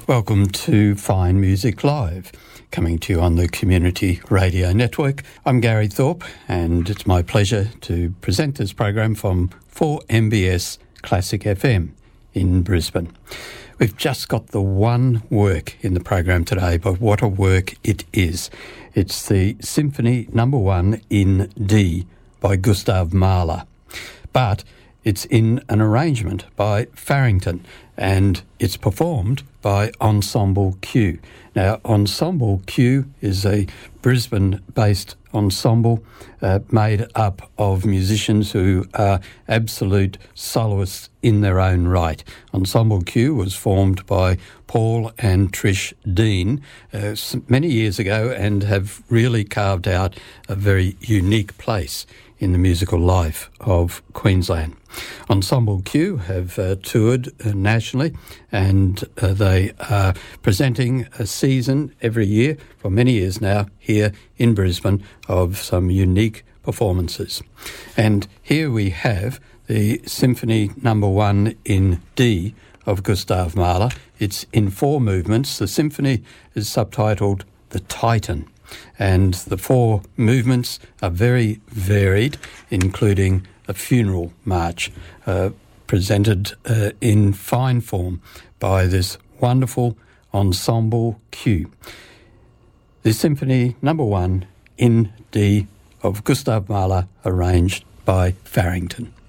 Welcome to Fine Music Live, coming to you on the Community Radio Network. I'm Gary Thorpe, and it's my pleasure to present this program from 4MBS Classic FM in Brisbane. We've just got the one work in the program today, but what a work it is. It's the Symphony No. 1 in D by Gustav Mahler. But it's in an arrangement by Farrington, and it's performed by Ensemble Q. Now, Ensemble Q is a Brisbane-based ensemble made up of musicians who are absolute soloists in their own right. Ensemble Q was formed by Paul and Trish Dean many years ago and have really carved out a very unique place in the musical life of Queensland. Ensemble Q have toured nationally, and they are presenting a season every year for many years now here in Brisbane of some unique performances. And here we have the Symphony No. 1 in D of Gustav Mahler. It's in 4 movements. The symphony is subtitled The Titan, and the 4 movements are very varied, including a funeral march presented in fine form by this wonderful Ensemble Q. The Symphony No. 1 in D of Gustav Mahler, arranged by Farrington.